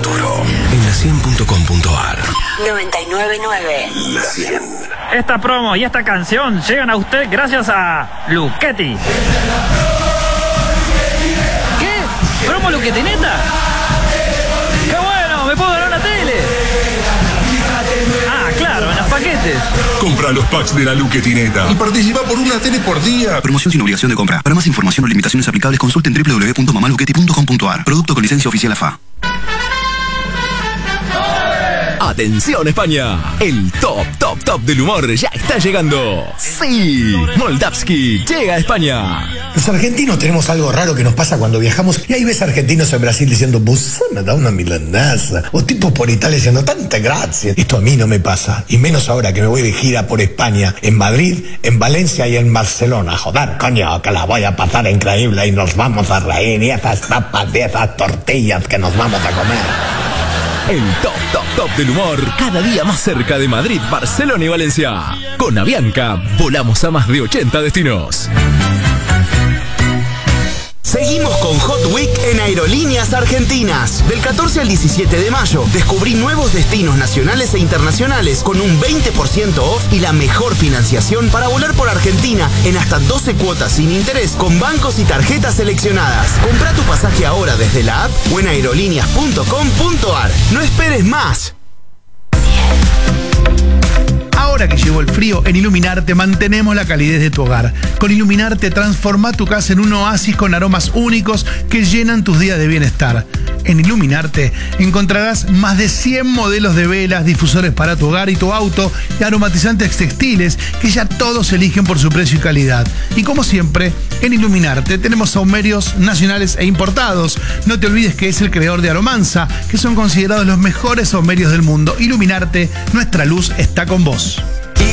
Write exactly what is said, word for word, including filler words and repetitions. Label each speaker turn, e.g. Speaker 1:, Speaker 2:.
Speaker 1: futuro en la cien punto com punto ar.
Speaker 2: noventa y nueve punto nueve.
Speaker 1: La cien.
Speaker 3: Esta promo y esta canción llegan a usted gracias a Luchetti. ¿Qué? ¿Promo Luchetti, neta? ¡Qué bueno! ¡Me puedo ganar una tele! Ah, claro, en los paquetes.
Speaker 1: Compra los packs de la Luchetineta y participa por una tele por día.
Speaker 4: Promoción sin obligación de compra. Para más información o limitaciones aplicables, consulten doble u doble u doble u punto mamaluchetti punto com punto ar. Producto con licencia oficial A F A.
Speaker 5: ¡Atención España! El top, top, top del humor ya está llegando. ¡Sí! Moldavski llega a España.
Speaker 6: Los argentinos tenemos algo raro que nos pasa cuando viajamos y ahí ves argentinos en Brasil diciendo "Vos me da una milanesa", o tipos por Italia diciendo "tanta gracia". Esto a mí no me pasa, y menos ahora que me voy de gira por España, en Madrid, en Valencia y en Barcelona. Joder, coño, que la voy a pasar increíble y nos vamos a reír, y esas tapas y esas tortillas que nos vamos a comer.
Speaker 5: El top, top, top del humor, cada día más cerca de Madrid, Barcelona y Valencia. Con Avianca, volamos a más de ochenta destinos.
Speaker 7: Seguimos con Hot Week en Aerolíneas Argentinas. Del catorce al diecisiete de mayo, descubrí nuevos destinos nacionales e internacionales con un veinte por ciento off y la mejor financiación para volar por Argentina en hasta doce cuotas sin interés con bancos y tarjetas seleccionadas. Compra tu pasaje ahora desde la app o en aerolíneas punto com punto ar. No esperes más.
Speaker 8: Ahora que llegó el frío, en Iluminarte mantenemos la calidez de tu hogar. Con Iluminarte transforma tu casa en un oasis con aromas únicos que llenan tus días de bienestar. En Iluminarte encontrarás más de cien modelos de velas, difusores para tu hogar y tu auto y aromatizantes textiles que ya todos eligen por su precio y calidad. Y como siempre, en Iluminarte tenemos saumerios nacionales e importados. No te olvides que es el creador de Aromanza, que son considerados los mejores saumerios del mundo. Iluminarte, nuestra luz está con vos.